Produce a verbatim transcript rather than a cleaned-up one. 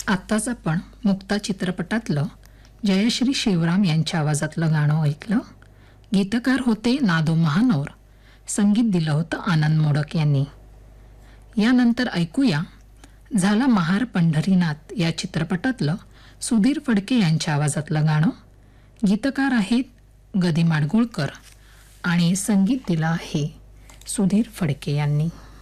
आत्ताच आपण मुक्ता चित्रपटातलं जयश्री शिवराम यांच्या आवाजातलं गाणं ऐकलं. गीतकार होते नादो महानोर, संगीत दिलं होतं आनंद मोडक यांनी. यानंतर ऐकूया झाला महार पंढरीनाथ या चित्रपटातलं सुधीर फडके यांच्या आवाजातलं गाणं. गीतकार आहेत गदी माडगुळकर आणि संगीत दिलं आहे सुधीर फडके यांनी.